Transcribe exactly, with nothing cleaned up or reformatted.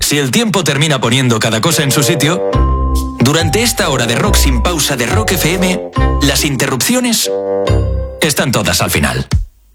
Si el tiempo termina poniendo cada cosa en su sitio, durante esta hora de rock sin pausa de Rock F M, las interrupciones están todas al final.